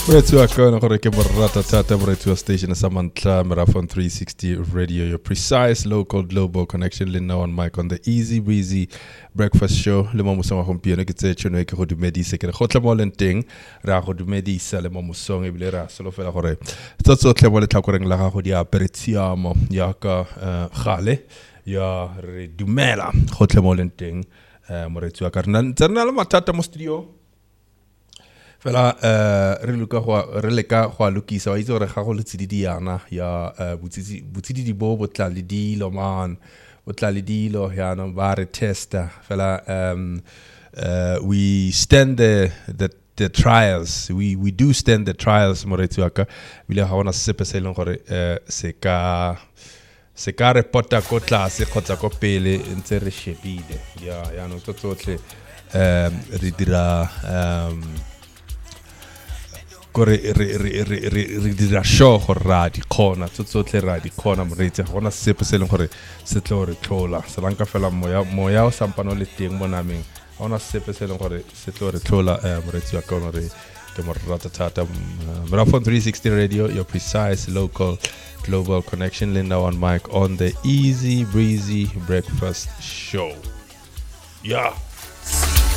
Moretu akona gore ke borata thata moretu station sa mantla Marathon 360 radio, your precise local global connection le now on mic on the easy breezy breakfast show le mo mosong wa gompieno ke tse tšhono ke go dumedisa ke go tla mo lenteng ra go dumedisa le mo mosong e bile ra solofela gore tsotlhe mo le tlhakoreng la gago di aperitiamo ya ka gale ya re dumela go tle mo lenteng moretu ka rena tsena le mathata mo studio fela re leka go lukisa wa itse gore ga go le tsididi yana ya botsidi di bo botla le dilo man botla le dilo yana ba re testa fela we stand the trials we do stand the trials moretu aka bile ga ona sepe se leng gore se ka reporta ko tlase kgotsa ko pele ntse re shebile ya no tsotlhe re dira gore re dira show gore ra di khona tsotlhe ra di khona moreetse gona sepe se leng gore se tlo re tlola se lanka fela moya o sampano le teng mo nameng gona sepe se leng gore se tlo re tlola moreetse ka ona re ke mo rata thata Marathon 360 radio, your precise local global connection Linda on mic on the easy breezy breakfast show. Yeah.